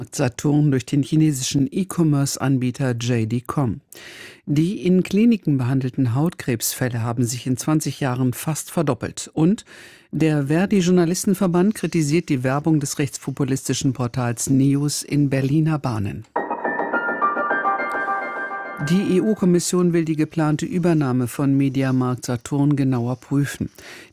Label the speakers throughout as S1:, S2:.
S1: Saturn durch den chinesischen E-Commerce-Anbieter JD.com. Die in Kliniken behandelten Hautkrebsfälle haben sich in 20 Jahren fast verdoppelt. Und der Verdi-Journalistenverband kritisiert die Werbung des rechtspopulistischen Portals News in Berliner Bahnen. Die EU-Kommission will die geplante Übernahme von Mediamarkt Saturn genauer prüfen.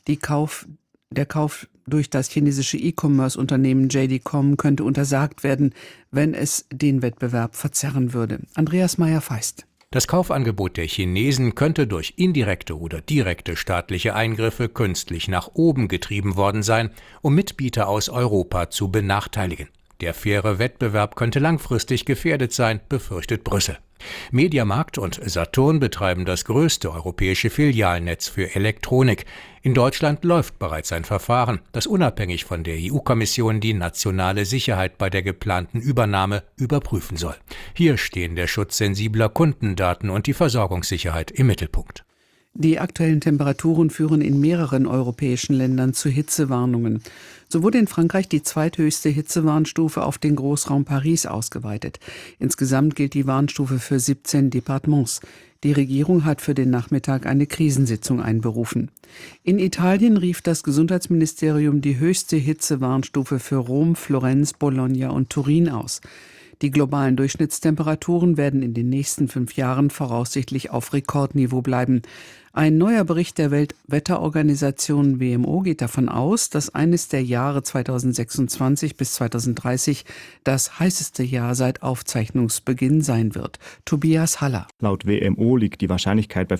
S1: Der Kauf durch das chinesische E-Commerce-Unternehmen JD.com könnte untersagt werden, wenn es den Wettbewerb verzerren würde. Andreas Meyer-Feist.
S2: Das Kaufangebot der Chinesen könnte durch indirekte oder direkte staatliche Eingriffe künstlich nach oben getrieben worden sein, um Mitbieter aus Europa zu benachteiligen. Der faire Wettbewerb könnte langfristig gefährdet sein, befürchtet Brüssel. Mediamarkt und Saturn betreiben das größte europäische Filialnetz für Elektronik. In Deutschland läuft bereits ein Verfahren, das unabhängig von der EU-Kommission die nationale Sicherheit bei der geplanten Übernahme überprüfen soll. Hier stehen der Schutz sensibler Kundendaten und die Versorgungssicherheit im Mittelpunkt.
S1: Die aktuellen Temperaturen führen in mehreren europäischen Ländern zu Hitzewarnungen. So wurde in Frankreich die zweithöchste Hitzewarnstufe auf den Großraum Paris ausgeweitet. Insgesamt gilt die Warnstufe für 17 Departements. Die Regierung hat für den Nachmittag eine Krisensitzung einberufen. In Italien rief das Gesundheitsministerium die höchste Hitzewarnstufe für Rom, Florenz, Bologna und Turin aus. Die globalen Durchschnittstemperaturen werden in den nächsten 5 Jahren voraussichtlich auf Rekordniveau bleiben. Ein neuer Bericht der Weltwetterorganisation WMO geht davon aus, dass eines der Jahre 2026 bis 2030 das heißeste Jahr seit Aufzeichnungsbeginn sein wird. Tobias Haller.
S3: Laut WMO liegt die Wahrscheinlichkeit bei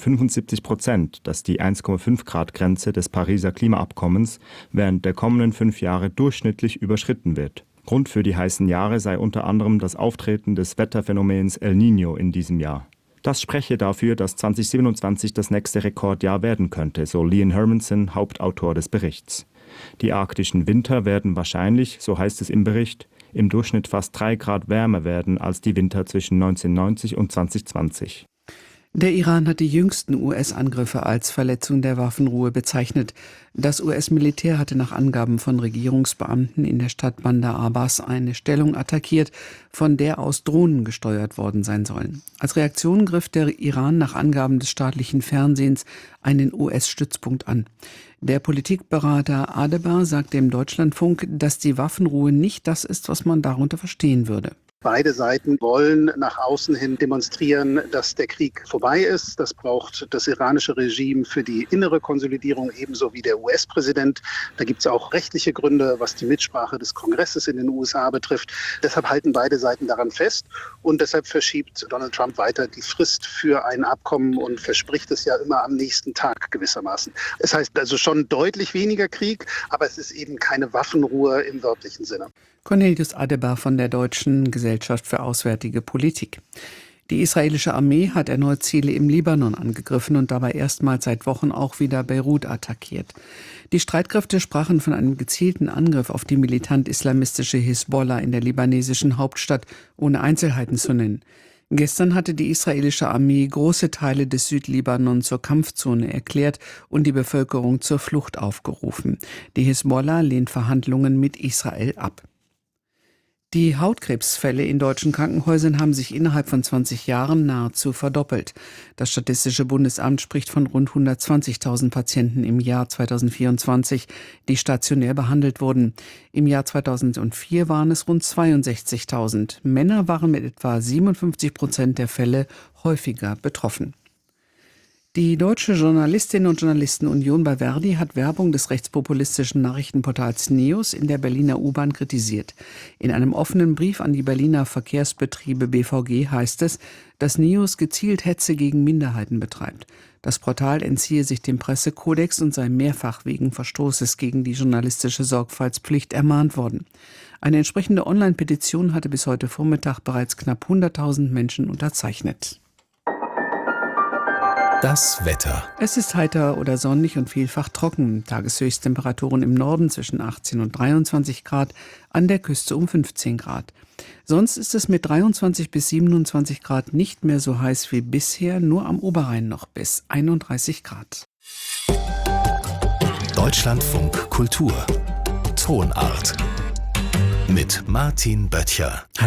S3: 75%, dass die 1,5-Grad-Grenze des Pariser Klimaabkommens während der kommenden 5 Jahre durchschnittlich überschritten wird. Grund für die heißen Jahre sei unter anderem das Auftreten des Wetterphänomens El Niño in diesem Jahr. Das spreche dafür, dass 2027 das nächste Rekordjahr werden könnte, so Lian Hermanson, Hauptautor des Berichts. Die arktischen Winter werden wahrscheinlich, so heißt es im Bericht, im Durchschnitt fast 3 Grad wärmer werden als die Winter zwischen 1990 und 2020.
S1: Der Iran hat die jüngsten US-Angriffe als Verletzung der Waffenruhe bezeichnet. Das US-Militär hatte nach Angaben von Regierungsbeamten in der Stadt Bandar Abbas eine Stellung attackiert, von der aus Drohnen gesteuert worden sein sollen. Als Reaktion griff der Iran nach Angaben des staatlichen Fernsehens einen US-Stützpunkt an. Der Politikberater Adebar sagte im Deutschlandfunk, dass die Waffenruhe nicht das ist, was man darunter verstehen würde.
S4: Beide Seiten wollen nach außen hin demonstrieren, dass der Krieg vorbei ist. Das braucht das iranische Regime für die innere Konsolidierung ebenso wie der US-Präsident. Da gibt es auch rechtliche Gründe, was die Mitsprache des Kongresses in den USA betrifft. Deshalb halten beide Seiten daran fest und deshalb verschiebt Donald Trump weiter die Frist für ein Abkommen und verspricht es ja immer am nächsten Tag gewissermaßen. Es heißt also schon deutlich weniger Krieg, aber es ist eben keine Waffenruhe im wörtlichen Sinne.
S1: Cornelius Adebar von der Deutschen Gesellschaft für Auswärtige Politik. Die israelische Armee hat erneut Ziele im Libanon angegriffen und dabei erstmals seit Wochen auch wieder Beirut attackiert. Die Streitkräfte sprachen von einem gezielten Angriff auf die militant-islamistische Hisbollah in der libanesischen Hauptstadt, ohne Einzelheiten zu nennen. Gestern hatte die israelische Armee große Teile des Südlibanon zur Kampfzone erklärt und die Bevölkerung zur Flucht aufgerufen. Die Hisbollah lehnt Verhandlungen mit Israel ab. Die Hautkrebsfälle in deutschen Krankenhäusern haben sich innerhalb von 20 Jahren nahezu verdoppelt. Das Statistische Bundesamt spricht von rund 120.000 Patienten im Jahr 2024, die stationär behandelt wurden. Im Jahr 2004 waren es rund 62.000. Männer waren mit etwa 57% der Fälle häufiger betroffen. Die Deutsche Journalistinnen und Journalistenunion bei Verdi hat Werbung des rechtspopulistischen Nachrichtenportals News in der Berliner U-Bahn kritisiert. In einem offenen Brief an die Berliner Verkehrsbetriebe BVG heißt es, dass News gezielt Hetze gegen Minderheiten betreibt. Das Portal entziehe sich dem Pressekodex und sei mehrfach wegen Verstoßes gegen die journalistische Sorgfaltspflicht ermahnt worden. Eine entsprechende Online-Petition hatte bis heute Vormittag bereits knapp 100.000 Menschen unterzeichnet.
S5: Das Wetter.
S1: Es ist heiter oder sonnig und vielfach trocken. Tageshöchsttemperaturen im Norden zwischen 18 und 23 Grad, an der Küste um 15 Grad. Sonst ist es mit 23 bis 27 Grad nicht mehr so heiß wie bisher, nur am Oberrhein noch bis 31 Grad.
S5: Deutschlandfunk Kultur. Tonart. Mit Martin Böttcher.